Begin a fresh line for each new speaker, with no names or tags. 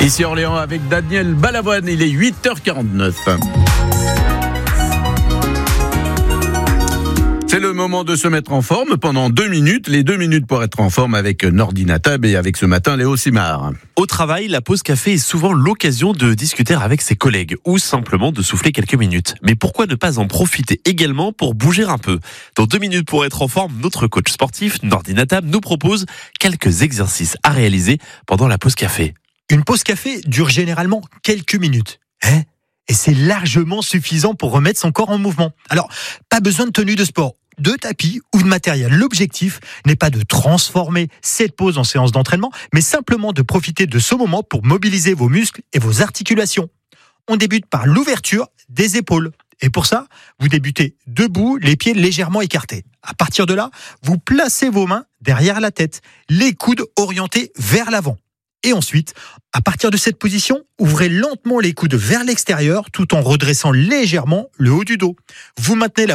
Ici Orléans avec Daniel Balavoine, il est 8h49. C'est le moment de se mettre en forme pendant 2 minutes. Les 2 minutes pour être en forme avec Nordinatab et avec ce matin Léo Simard.
Au travail, la pause café est souvent l'occasion de discuter avec ses collègues ou simplement de souffler quelques minutes. Mais pourquoi ne pas en profiter également pour bouger un peu ? Dans 2 minutes pour être en forme, notre coach sportif Nordinatab nous propose quelques exercices à réaliser pendant la pause café.
Une pause café dure généralement quelques minutes. Et c'est largement suffisant pour remettre son corps en mouvement. Alors, pas besoin de tenue de sport, de tapis ou de matériel. L'objectif n'est pas de transformer cette pause en séance d'entraînement, mais simplement de profiter de ce moment pour mobiliser vos muscles et vos articulations. On débute par l'ouverture des épaules. Et pour ça, vous débutez debout, les pieds légèrement écartés. À partir de là, vous placez vos mains derrière la tête, les coudes orientés vers l'avant. Et ensuite, à partir de cette position, ouvrez lentement les coudes vers l'extérieur tout en redressant légèrement le haut du dos. Vous maintenez la